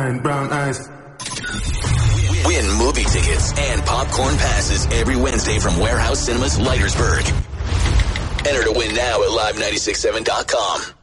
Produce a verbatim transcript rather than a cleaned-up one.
and brown eyes. Win movie tickets and popcorn passes every Wednesday from Warehouse Cinemas, Leitersburg. Enter to win now at live nine six seven dot com.